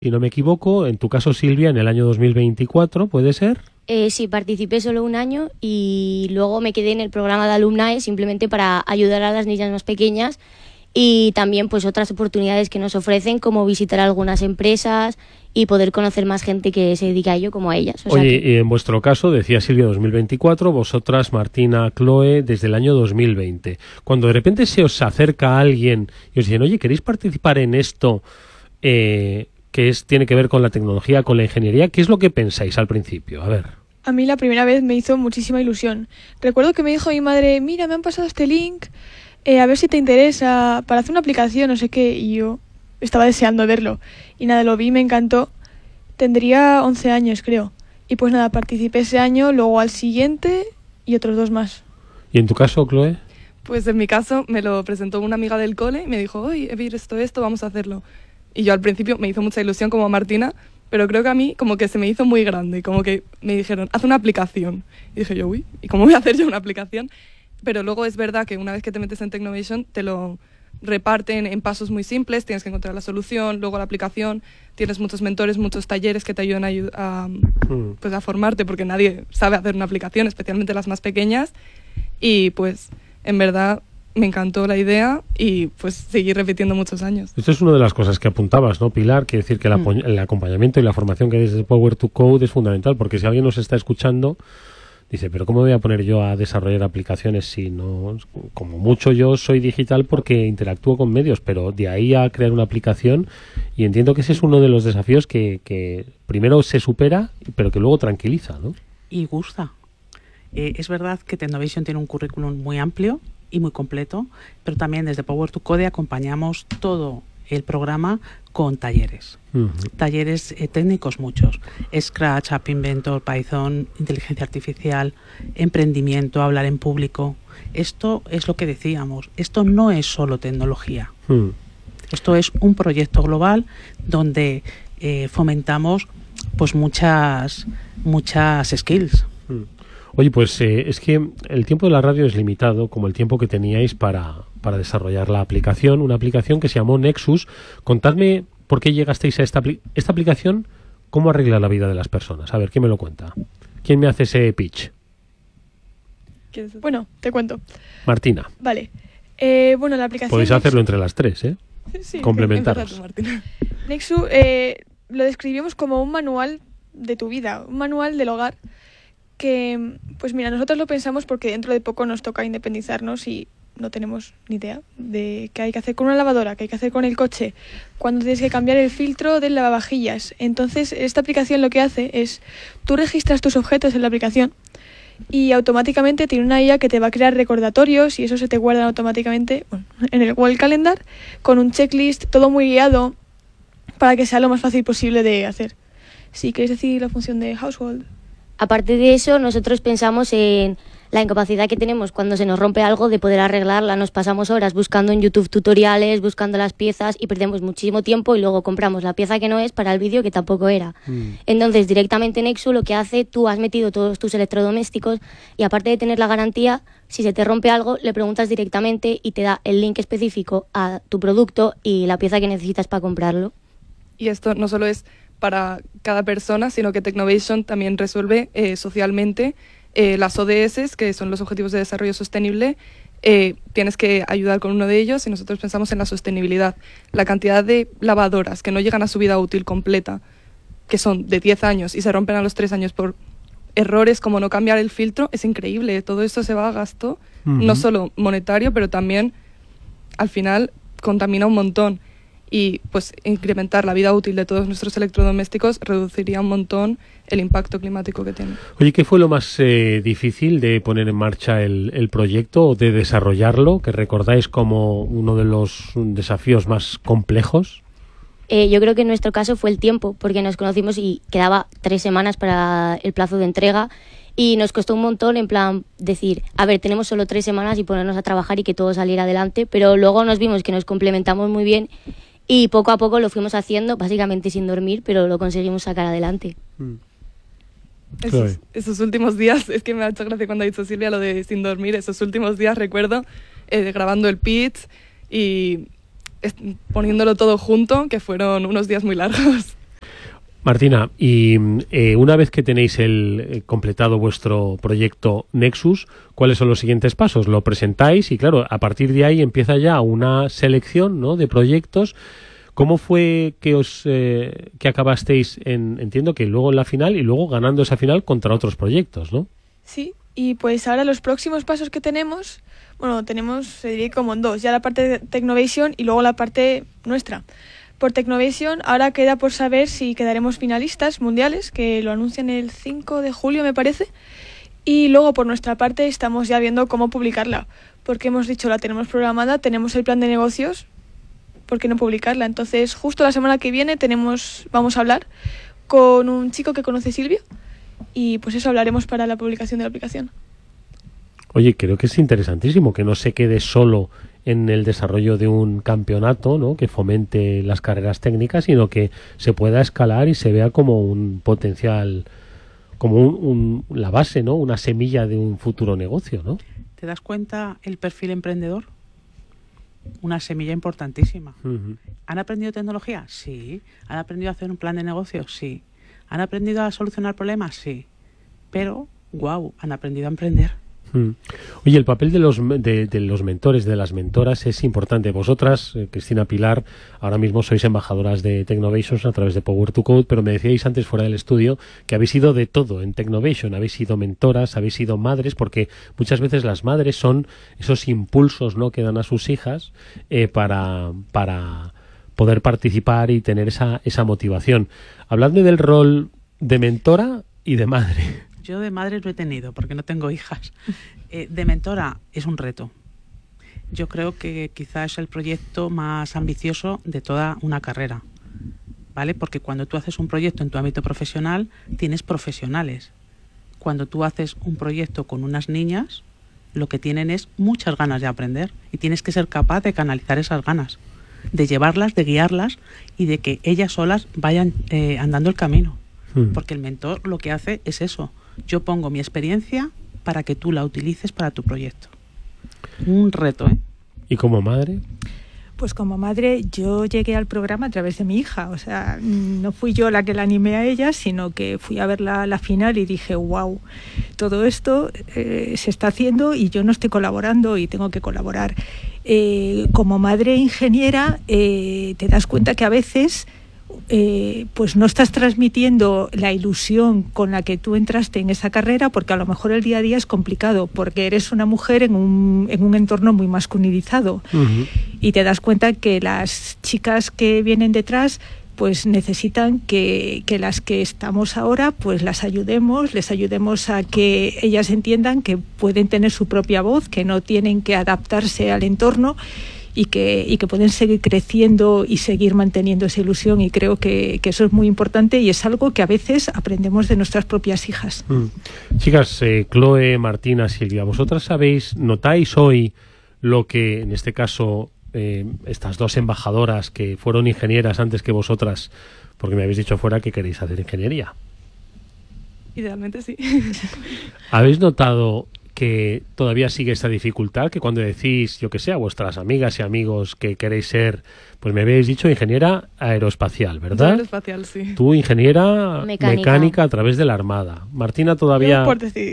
Si no me equivoco, en tu caso, Silvia, en el año 2024, ¿puede ser? Sí, participé solo un año y luego me quedé en el programa de Alumnae simplemente para ayudar a las niñas más pequeñas y también pues otras oportunidades que nos ofrecen, como visitar algunas empresas y poder conocer más gente que se dedica a ello como a ellas. Oye, y en vuestro caso, decía Silvia 2024, vosotras, Martina, Chloe, desde el año 2020. Cuando de repente se os acerca alguien y os dicen, oye, ¿queréis participar en esto tiene que ver con la tecnología, con la ingeniería? ¿Qué es lo que pensáis al principio? A ver. A mí la primera vez me hizo muchísima ilusión. Recuerdo que me dijo mi madre, mira, me han pasado este link, a ver si te interesa, para hacer una aplicación, no sé qué, y yo estaba deseando verlo. Y nada, lo vi, me encantó. Tendría 11 años, creo. Y pues nada, participé ese año, luego al siguiente y otros 2 más. ¿Y en tu caso, Chloe? Pues en mi caso me lo presentó una amiga del cole y me dijo, oye, he visto esto, vamos a hacerlo. Y yo al principio me hizo mucha ilusión como a Martina, pero creo que a mí como que se me hizo muy grande, como que me dijeron, haz una aplicación. Y dije yo, uy, ¿y cómo voy a hacer yo una aplicación? Pero luego es verdad que una vez que te metes en Technovation te lo reparten en pasos muy simples, tienes que encontrar la solución, luego la aplicación, tienes muchos mentores, muchos talleres que te ayudan pues a formarte, porque nadie sabe hacer una aplicación, especialmente las más pequeñas, y pues en verdad me encantó la idea y pues seguí repitiendo muchos años. Esto es una de las cosas que apuntabas, ¿no, Pilar? Quiere decir que el acompañamiento y la formación que hay desde Power to Code es fundamental, porque si alguien nos está escuchando, dice, pero ¿cómo me voy a poner yo a desarrollar aplicaciones si no? Como mucho yo soy digital porque interactúo con medios, pero de ahí a crear una aplicación, y entiendo que ese es uno de los desafíos que primero se supera, pero que luego tranquiliza, ¿no? Y gusta. Es verdad que Technovation tiene un currículum muy amplio y muy completo, pero también desde Power to Code acompañamos todo el programa con talleres. Talleres técnicos muchos. Scratch, App Inventor, Python, inteligencia artificial, emprendimiento, hablar en público. Esto es lo que decíamos. Esto no es solo tecnología. Esto es un proyecto global donde fomentamos pues muchas skills. Oye, pues es que el tiempo de la radio es limitado, como el tiempo que teníais para desarrollar la aplicación, una aplicación que se llamó Nexus. Contadme por qué llegasteis a esta aplicación, cómo arregla la vida de las personas. A ver, ¿quién me lo cuenta? ¿Quién me hace ese pitch? Bueno, te cuento. Martina. Vale. Bueno, la aplicación... Podéis hacerlo entre las tres, ¿eh? Sí. Complementaros. Nexus lo describimos como un manual de tu vida, un manual del hogar que, pues mira, nosotros lo pensamos porque dentro de poco nos toca independizarnos y no tenemos ni idea de qué hay que hacer con una lavadora, qué hay que hacer con el coche, cuándo tienes que cambiar el filtro del lavavajillas. Entonces, esta aplicación lo que hace es, tú registras tus objetos en la aplicación y automáticamente tiene una IA que te va a crear recordatorios y eso se te guarda automáticamente en el Google Calendar con un checklist, todo muy guiado para que sea lo más fácil posible de hacer. Si queréis decir la función de Household. Aparte de eso, nosotros pensamos en la incapacidad que tenemos cuando se nos rompe algo de poder arreglarla. Nos pasamos horas buscando en YouTube tutoriales, buscando las piezas y perdemos muchísimo tiempo y luego compramos la pieza que no es para el vídeo que tampoco era. Entonces, directamente Nexus lo que hace, tú has metido todos tus electrodomésticos y aparte de tener la garantía, si se te rompe algo, le preguntas directamente y te da el link específico a tu producto y la pieza que necesitas para comprarlo. Y esto no solo es para cada persona, sino que Technovation también resuelve socialmente las ODS, que son los Objetivos de Desarrollo Sostenible. Tienes que ayudar con uno de ellos y nosotros pensamos en la sostenibilidad. La cantidad de lavadoras que no llegan a su vida útil completa, que son de 10 años y se rompen a los 3 años por errores como no cambiar el filtro, es increíble. Todo esto se va a gasto, no solo monetario, pero también al final contamina un montón. Y pues incrementar la vida útil de todos nuestros electrodomésticos reduciría un montón el impacto climático que tiene. Oye, ¿qué fue lo más difícil de poner en marcha el proyecto o de desarrollarlo, que recordáis como uno de los desafíos más complejos? Yo creo que en nuestro caso fue el tiempo, porque nos conocimos y quedaba 3 semanas para el plazo de entrega y nos costó un montón, en plan, decir, a ver, tenemos solo 3 semanas y ponernos a trabajar y que todo saliera adelante, pero luego nos vimos que nos complementamos muy bien. Y poco a poco lo fuimos haciendo, básicamente sin dormir, pero lo conseguimos sacar adelante. Esos últimos días, es que me ha hecho gracia cuando ha dicho Silvia lo de sin dormir, esos últimos días recuerdo grabando el pitch y poniéndolo todo junto, que fueron unos días muy largos. Martina, y una vez que tenéis completado vuestro proyecto Nexus, ¿cuáles son los siguientes pasos? Lo presentáis y, claro, a partir de ahí empieza ya una selección, ¿no?, de proyectos. ¿Cómo fue que acabasteis entiendo que luego en la final y luego ganando esa final contra otros proyectos, ¿no? Sí, y pues ahora los próximos pasos que tenemos, se divide como en dos, ya la parte de Technovation y luego la parte nuestra. Por Technovation ahora queda por saber si quedaremos finalistas mundiales, que lo anuncian el 5 de julio me parece, y luego por nuestra parte estamos ya viendo cómo publicarla, porque hemos dicho la tenemos programada, tenemos el plan de negocios, ¿por qué no publicarla? Entonces justo la semana que viene vamos a hablar con un chico que conoce Silvia y pues eso hablaremos para la publicación de la aplicación. Oye, creo que es interesantísimo que no se quede solo en el desarrollo de un campeonato, ¿no?, que fomente las carreras técnicas, sino que se pueda escalar y se vea como un potencial, como la base, ¿no?, una semilla de un futuro negocio, ¿no? ¿Te das cuenta el perfil emprendedor? Una semilla importantísima. Uh-huh. ¿Han aprendido tecnología? Sí. ¿Han aprendido a hacer un plan de negocio? Sí. ¿Han aprendido a solucionar problemas? Sí. Pero, han aprendido a emprender. Oye, el papel de los mentores, de las mentoras es importante. Vosotras, Cristina, Pilar, ahora mismo sois embajadoras de Technovations a través de Power2Code, pero me decíais antes fuera del estudio que habéis sido de todo en Technovation. Habéis sido mentoras, habéis sido madres, porque muchas veces las madres son esos impulsos, ¿no?, que dan a sus hijas para poder participar y tener esa motivación. Habladme del rol de mentora y de madre. Yo de madre lo he tenido, porque no tengo hijas. De mentora es un reto. Yo creo que quizás es el proyecto más ambicioso de toda una carrera, ¿vale? Porque cuando tú haces un proyecto en tu ámbito profesional, tienes profesionales. Cuando tú haces un proyecto con unas niñas, lo que tienen es muchas ganas de aprender y tienes que ser capaz de canalizar esas ganas, de llevarlas, de guiarlas y de que ellas solas vayan andando el camino. Porque el mentor lo que hace es eso. Yo pongo mi experiencia para que tú la utilices para tu proyecto. Un reto, ¿eh? ¿Y como madre? Pues como madre yo llegué al programa a través de mi hija. O sea, no fui yo la que la animé a ella, sino que fui a ver la final y dije, wow, todo esto se está haciendo y yo no estoy colaborando y tengo que colaborar. Como madre ingeniera te das cuenta que a veces pues no estás transmitiendo la ilusión con la que tú entraste en esa carrera, porque a lo mejor el día a día es complicado, porque eres una mujer en un entorno muy masculinizado. Uh-huh. Y te das cuenta que las chicas que vienen detrás pues necesitan que las que estamos ahora pues las ayudemos, les ayudemos a que ellas entiendan que pueden tener su propia voz, que no tienen que adaptarse al entorno y que pueden seguir creciendo y seguir manteniendo esa ilusión, y creo que eso es muy importante y es algo que a veces aprendemos de nuestras propias hijas. Chicas, Chloe, Martina, Silvia, ¿vosotras notáis hoy lo que en este caso estas dos embajadoras que fueron ingenieras antes que vosotras, porque me habéis dicho fuera que queréis hacer ingeniería? Idealmente sí. ¿Habéis notado que todavía sigue esta dificultad, que cuando decís, yo que sé, a vuestras amigas y amigos que queréis ser, pues me habéis dicho ingeniera aeroespacial, ¿verdad? Aeroespacial, sí. Tú ingeniera mecánica a través de la Armada. Martina todavía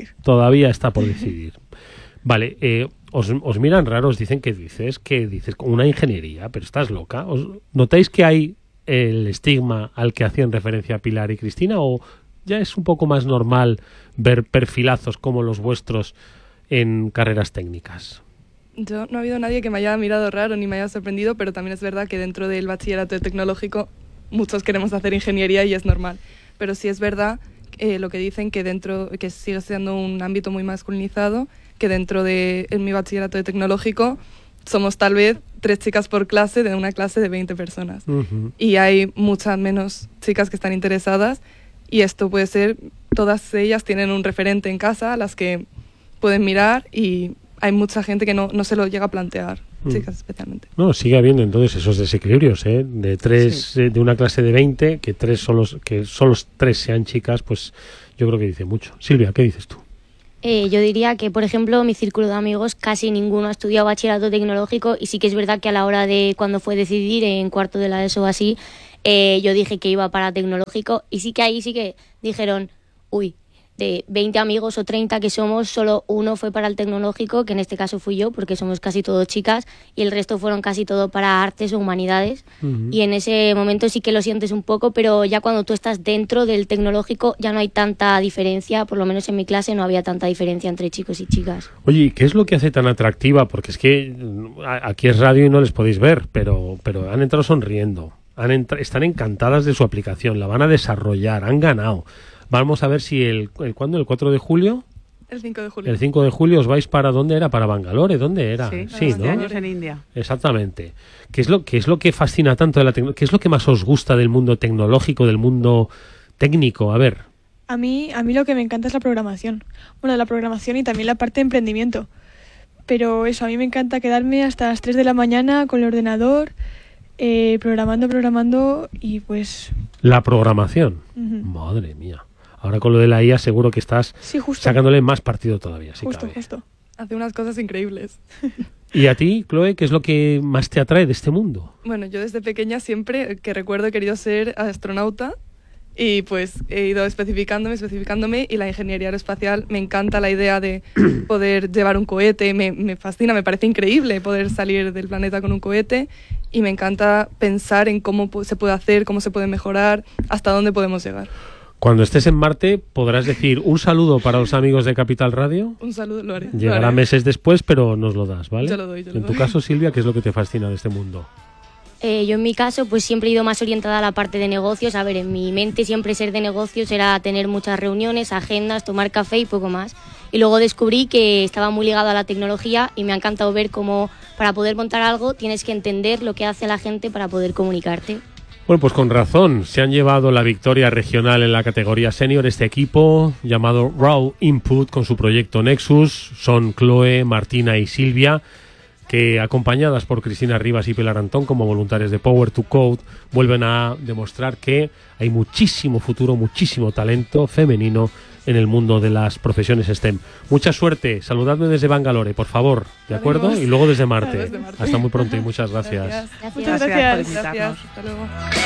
está por decidir. Vale, os miran raro, os dicen que dices una ingeniería, pero estás loca. ¿Notáis que hay el estigma al que hacían referencia Pilar y Cristina, o ya es un poco más normal ver perfilazos como los vuestros en carreras técnicas? Yo no ha habido nadie que me haya mirado raro ni me haya sorprendido, pero también es verdad que dentro del bachillerato tecnológico muchos queremos hacer ingeniería y es normal. Pero sí es verdad lo que dicen, que sigue siendo un ámbito muy masculinizado, que dentro de mi bachillerato de tecnológico somos tal vez 3 chicas por clase de una clase de 20 personas. Uh-huh. Y hay muchas menos chicas que están interesadas, y esto puede ser, todas ellas tienen un referente en casa a las que pueden mirar, y hay mucha gente que no se lo llega a plantear, chicas especialmente. No, sigue habiendo entonces esos desequilibrios, de 3, sí. De una clase de 20, que solo 3 sean chicas, pues yo creo que dice mucho. Silvia, ¿qué dices tú? Yo diría que, por ejemplo, mi círculo de amigos casi ninguno ha estudiado bachillerato tecnológico, y sí que es verdad que a la hora de cuando fue decidir en cuarto de la ESO o así, yo dije que iba para tecnológico y sí que ahí sí que dijeron, uy, de 20 amigos o 30 que somos, solo uno fue para el tecnológico, que en este caso fui yo, porque somos casi todos chicas, y el resto fueron casi todo para artes o humanidades. Y en ese momento sí que lo sientes un poco, pero ya cuando tú estás dentro del tecnológico ya no hay tanta diferencia, por lo menos en mi clase no había tanta diferencia entre chicos y chicas. Oye, ¿y qué es lo que hace tan atractiva? Porque es que aquí es radio y no les podéis ver, pero han entrado sonriendo, están encantadas de su aplicación, la van a desarrollar, han ganado. Vamos a ver si ¿cuándo? ¿El 4 de julio? El 5 de julio. El 5 de julio os vais para ¿dónde era? Para Bangalore, ¿dónde era? Sí, ¿no? años en India. Exactamente. ¿Qué es lo que fascina tanto de la tecnología? ¿Qué es lo que más os gusta del mundo tecnológico, del mundo técnico? A ver. A mí lo que me encanta es la programación. Bueno, la programación y también la parte de emprendimiento. Pero eso, a mí me encanta quedarme hasta las 3 de la mañana con el ordenador, programando y pues... La programación. Madre mía. Ahora con lo de la IA seguro que estás sacándole más partido todavía. Justo. Hace unas cosas increíbles. ¿Y a ti, Chloe, qué es lo que más te atrae de este mundo? Bueno, yo desde pequeña siempre que recuerdo he querido ser astronauta y pues he ido especificándome y la ingeniería aeroespacial me encanta la idea de poder llevar un cohete, me fascina, me parece increíble poder salir del planeta con un cohete y me encanta pensar en cómo se puede hacer, cómo se puede mejorar, hasta dónde podemos llegar. Cuando estés en Marte, ¿podrás decir un saludo para los amigos de Capital Radio? Un saludo, lo haré. Llegará meses después, pero nos lo das, ¿vale? Yo lo doy. En tu caso, Silvia, ¿qué es lo que te fascina de este mundo? Yo en mi caso pues siempre he ido más orientada a la parte de negocios. A ver, en mi mente siempre ser de negocios era tener muchas reuniones, agendas, tomar café y poco más. Y luego descubrí que estaba muy ligado a la tecnología y me ha encantado ver cómo para poder montar algo tienes que entender lo que hace la gente para poder comunicarte. Bueno, pues con razón, se han llevado la victoria regional en la categoría senior este equipo llamado Raw Input con su proyecto Nexus. Son Chloe, Martina y Silvia, que acompañadas por Cristina Rivas y Pilar Antón como voluntarios de Power to Code vuelven a demostrar que hay muchísimo futuro, muchísimo talento femenino en el mundo de las profesiones STEM. Mucha suerte, saludadme desde Bangalore, por favor, ¿de acuerdo? Y luego desde Marte. Hasta muy pronto y muchas gracias. Muchas gracias. Hasta luego.